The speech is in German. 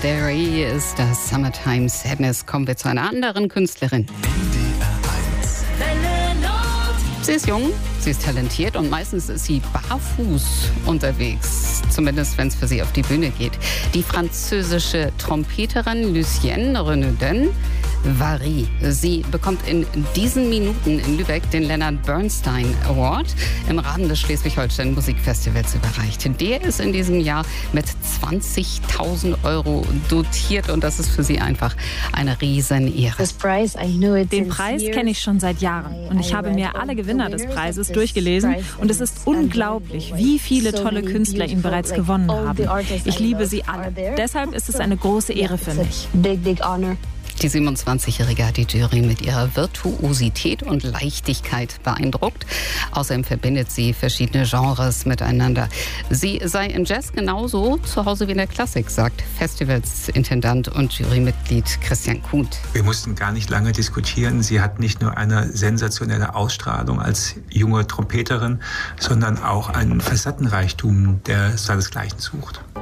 There ist das Summertime Sadness. Kommen wir zu einer anderen Künstlerin. Sie ist jung, sie ist talentiert und meistens ist sie barfuß unterwegs. Zumindest, wenn es für sie auf die Bühne geht. Die französische Trompeterin Lucienne Renaudin Vary. Sie bekommt in diesen Minuten in Lübeck den Leonard Bernstein Award im Rahmen des Schleswig-Holstein Musikfestivals überreicht. Der ist in diesem Jahr mit 20.000 € dotiert und das ist für sie einfach eine Riesenehre. Den Preis kenne ich schon seit Jahren und ich habe mir alle Gewinner des Preises durchgelesen und es ist unglaublich, wie viele tolle Künstler ihn bereits gewonnen haben. Ich liebe sie alle. Deshalb ist es eine große Ehre für mich. Die 27-Jährige hat die Jury mit ihrer Virtuosität und Leichtigkeit beeindruckt. Außerdem verbindet sie verschiedene Genres miteinander. Sie sei im Jazz genauso zu Hause wie in der Klassik, sagt Festivalsintendant und Jurymitglied Christian Kuhnt. Wir mussten gar nicht lange diskutieren. Sie hat nicht nur eine sensationelle Ausstrahlung als junge Trompeterin, sondern auch einen Facettenreichtum, der seinesgleichen sucht.